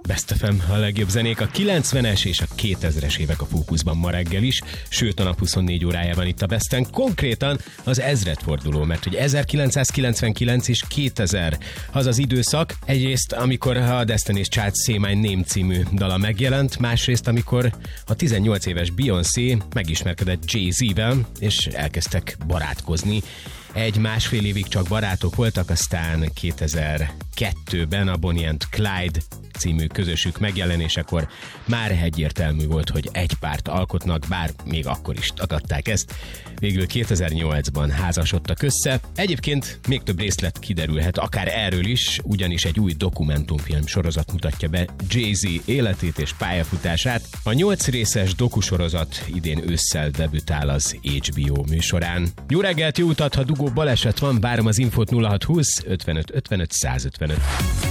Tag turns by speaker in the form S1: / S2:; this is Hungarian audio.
S1: Best FM, a legjobb zenék, a 90-es és a 2000-es évek a fókuszban ma reggel is, sőt a nap 24 órájában itt a Besten, konkrétan az ezredforduló, mert hogy 1999 és 2000 az az időszak, egyrészt amikor a Destiny's Child Say My Name című dala megjelent, másrészt amikor a 18 éves Beyoncé megismerkedett Jay-Z-vel, és elkezdtek barátkozni. Egy-másfél évig csak barátok voltak, aztán 2002-ben a Bonnie and Clyde című közösük megjelenésekor már egyértelmű volt, hogy egy párt alkotnak, bár még akkor is tagadták ezt. Végül 2008-ban házasodtak össze. Egyébként még több részlet kiderülhet, akár erről is, ugyanis egy új dokumentumfilm sorozat mutatja be Jay-Z életét és pályafutását. A 8 részes dokusorozat idén ősszel debütál az HBO műsorán. Jó reggelt, jó utat, ha dugó baleset van, várom az infót 0620 55 55 155.